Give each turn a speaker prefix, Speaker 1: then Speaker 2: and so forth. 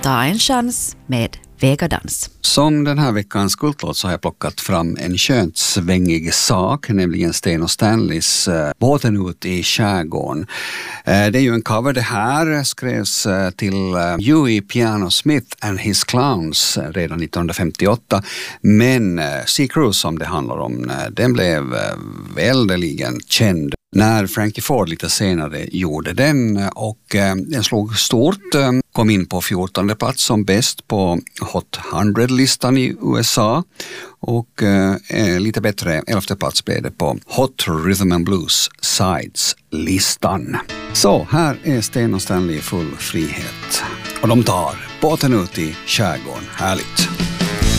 Speaker 1: Ta en chans med Vegadans.
Speaker 2: Som den här veckans kultlåt så har jag plockat fram en skönt svängig sak, nämligen Sten & Stanleys Båten ut i skärgården. Det är ju en cover det här, skrevs till Huey Piano Smith and His Clowns redan 1958. Men Sea Cruise som det handlar om, den blev väldeligen känd när Frankie Ford lite senare gjorde den, och den slog stort, kom in på 14:e plats som bäst på Hot 100-listan i USA, och lite bättre 11:e plats blev det på Hot Rhythm and Blues Sides-listan. Så här är Sten & Stanley i full frihet, och de tar båten ut i skärgården. Härligt!